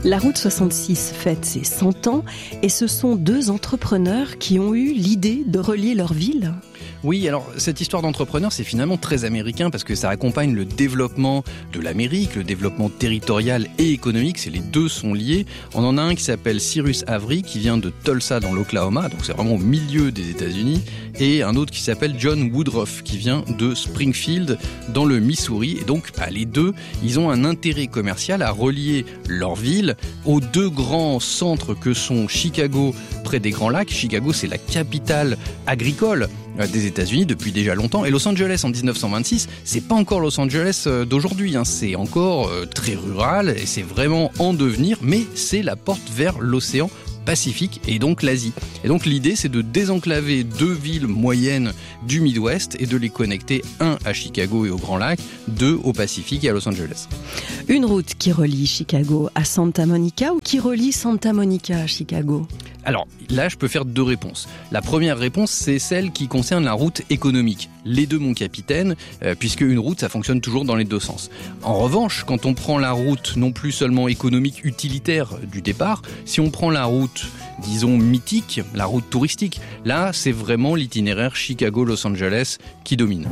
La route 66 fête ses 100 ans et ce sont deux entrepreneurs qui ont eu l'idée de relier leurs villes. Oui, alors cette histoire d'entrepreneur, c'est finalement très américain parce que ça accompagne le développement de l'Amérique, le développement territorial et économique, les deux sont liés. On en a un qui s'appelle Cyrus Avery, qui vient de Tulsa dans l'Oklahoma, donc c'est vraiment au milieu des États-Unis, et un autre qui s'appelle John Woodruff, qui vient de Springfield dans le Missouri. Et donc les deux, ils ont un intérêt commercial à relier leur ville aux deux grands centres que sont Chicago, près des Grands Lacs. Chicago, c'est la capitale agricole des États-Unis depuis déjà longtemps, et Los Angeles en 1926, c'est pas encore Los Angeles d'aujourd'hui, c'est encore très rural et c'est vraiment en devenir, mais c'est la porte vers l'océan Pacifique et donc l'Asie. Et donc l'idée, c'est de désenclaver deux villes moyennes du Midwest et de les connecter, un à Chicago et au Grand Lac, deux au Pacifique et à Los Angeles. Une route qui relie Chicago à Santa Monica ou qui relie Santa Monica à Chicago ? Alors là, je peux faire deux réponses. La première réponse, c'est celle qui concerne la route économique. Les deux, mon capitaine, puisque une route, ça fonctionne toujours dans les deux sens. En revanche, quand on prend la route non plus seulement économique, utilitaire du départ, si on prend la route, disons, mythique, la route touristique, là, c'est vraiment l'itinéraire Chicago-Los Angeles qui domine.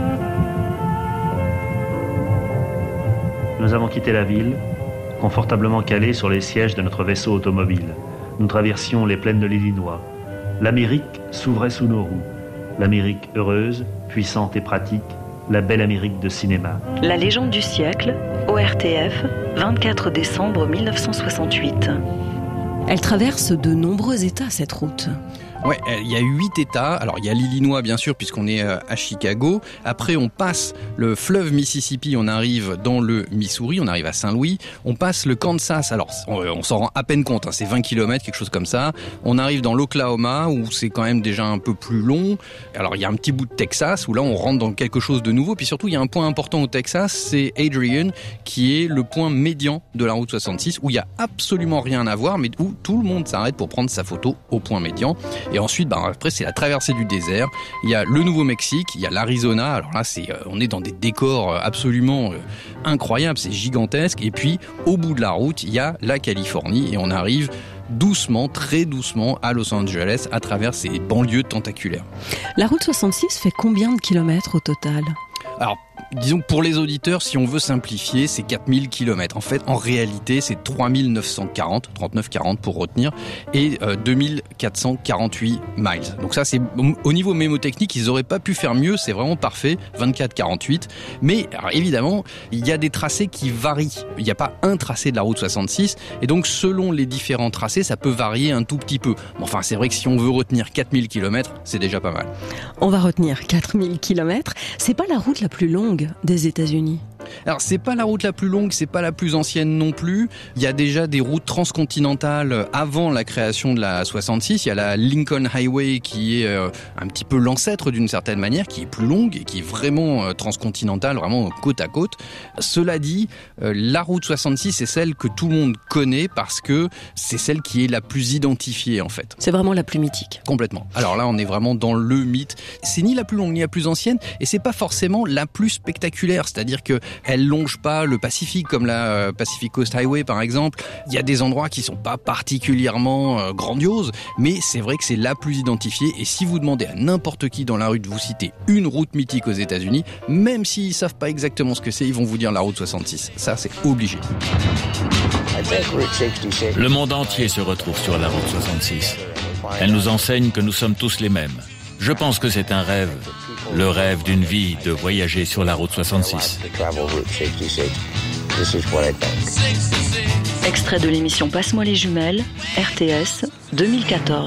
Nous avons quitté la ville, confortablement calés sur les sièges de notre vaisseau automobile. Nous traversions les plaines de l'Illinois. L'Amérique s'ouvrait sous nos roues. L'Amérique heureuse, puissante et pratique, la belle Amérique de cinéma. La légende du siècle, ORTF, 24 décembre 1968. Elle traverse de nombreux États, cette route. Ouais, il y a 8 États. Alors, il y a l'Illinois, bien sûr, puisqu'on est à Chicago. Après, on passe le fleuve Mississippi, on arrive dans le Missouri, on arrive à Saint-Louis. On passe le Kansas. Alors, on s'en rend à peine compte, c'est 20 km, quelque chose comme ça. On arrive dans l'Oklahoma, où c'est quand même déjà un peu plus long. Alors, il y a un petit bout de Texas, où là, on rentre dans quelque chose de nouveau. Puis surtout, il y a un point important au Texas, c'est Adrian, qui est le point médian de la route 66, où il y a absolument rien à voir, mais où tout le monde s'arrête pour prendre sa photo au point médian. Et ensuite, après, c'est la traversée du désert. Il y a le Nouveau-Mexique, il y a l'Arizona. Alors là, on est dans des décors absolument incroyables, c'est gigantesque. Et puis, au bout de la route, il y a la Californie et on arrive doucement, très doucement à Los Angeles à travers ces banlieues tentaculaires. La route 66 fait combien de kilomètres au total ? Alors, disons que pour les auditeurs, si on veut simplifier, c'est 4000 km. En fait, en réalité, c'est 3940, 3940 pour retenir, et 2448 miles. Donc ça, c'est au niveau mémotechnique, ils auraient pas pu faire mieux, c'est vraiment parfait, 2448. Mais alors, évidemment, il y a des tracés qui varient. Il n'y a pas un tracé de la route 66, et donc selon les différents tracés, ça peut varier un tout petit peu. Bon, enfin, c'est vrai que si on veut retenir 4000 km, c'est déjà pas mal. On va retenir 4000 km. C'est pas la route la plus longue des États-Unis. Alors, c'est pas la route la plus longue, c'est pas la plus ancienne non plus. Il y a déjà des routes transcontinentales avant la création de la 66. Il y a la Lincoln Highway qui est un petit peu l'ancêtre d'une certaine manière, qui est plus longue et qui est vraiment transcontinentale, vraiment côte à côte. Cela dit, la route 66, c'est celle que tout le monde connaît parce que c'est celle qui est la plus identifiée, en fait. C'est vraiment la plus mythique. Complètement. Alors là, on est vraiment dans le mythe. C'est ni la plus longue ni la plus ancienne et c'est pas forcément la plus spectaculaire. C'est-à-dire que elle longe pas le Pacifique comme la Pacific Coast Highway par exemple. Il y a des endroits qui sont pas particulièrement grandioses, mais c'est vrai que c'est la plus identifiée. Et si vous demandez à n'importe qui dans la rue de vous citer une route mythique aux États-Unis, même s'ils savent pas exactement ce que c'est, ils vont vous dire la route 66. Ça, c'est obligé. Le monde entier se retrouve sur la route 66. Elle nous enseigne que nous sommes tous les mêmes. Je pense que c'est un rêve, le rêve d'une vie de voyager sur la route 66. Extrait de l'émission Passe-moi les jumelles, RTS, 2014.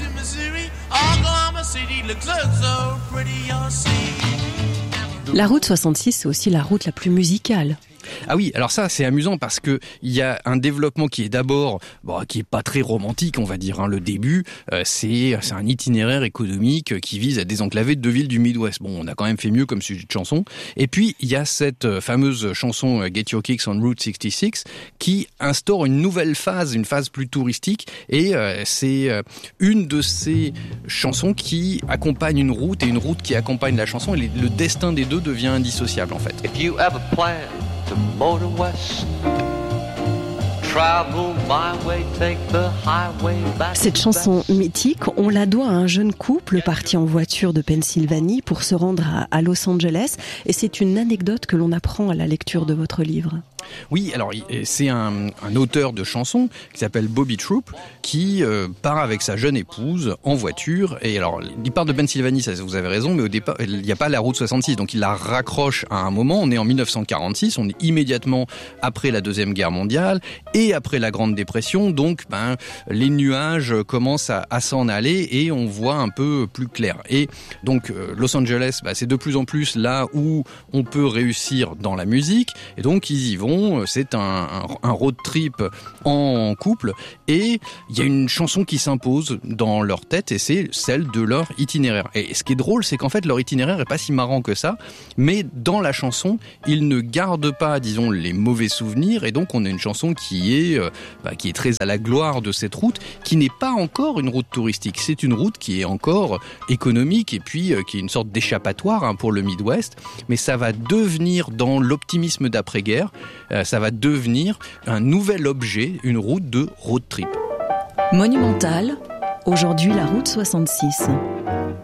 La route 66, c'est aussi la route la plus musicale. Ah oui, alors ça c'est amusant parce que il y a un développement qui est d'abord, qui est pas très romantique, on va dire. Le début, c'est un itinéraire économique qui vise à désenclaver deux villes du Midwest. Bon, on a quand même fait mieux comme sujet de chanson. Et puis il y a cette fameuse chanson Get Your Kicks on Route 66 qui instaure une nouvelle phase, une phase plus touristique. Et c'est une de ces chansons qui accompagne une route et une route qui accompagne la chanson. Et le destin des deux devient indissociable en fait. If you have a plan to motor west, Cette chanson mythique, on la doit à un jeune couple parti en voiture de Pennsylvanie pour se rendre à Los Angeles. Et c'est une anecdote que l'on apprend à la lecture de votre livre. Oui, alors c'est un auteur de chansons qui s'appelle Bobby Troup qui part avec sa jeune épouse en voiture. Et alors, il part de Pennsylvanie, ça vous avez raison, mais au départ, il n'y a pas la route 66, donc il la raccroche à un moment. On est en 1946, on est immédiatement après la Deuxième Guerre mondiale et après la Grande Dépression, donc les nuages commencent à s'en aller et on voit un peu plus clair. Et donc Los Angeles, c'est de plus en plus là où on peut réussir dans la musique, et donc ils y vont. C'est un road trip en couple, et il y a une chanson qui s'impose dans leur tête, et c'est celle de leur itinéraire. Et ce qui est drôle, c'est qu'en fait leur itinéraire est pas si marrant que ça, mais dans la chanson, ils ne gardent pas, disons, les mauvais souvenirs, et donc on a une chanson qui est très à la gloire de cette route, qui n'est pas encore une route touristique. C'est une route qui est encore économique, et puis qui est une sorte d'échappatoire pour le Midwest, mais ça va devenir, dans l'optimisme d'après-guerre, ça va devenir un nouvel objet, une route de road trip. Monumental, aujourd'hui la route 66.